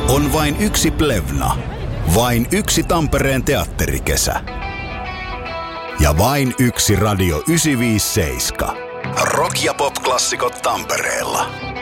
On vain yksi Plevna, vain yksi Tampereen teatterikesä ja vain yksi Radio 957. Rock- ja pop-klassikot Tampereella.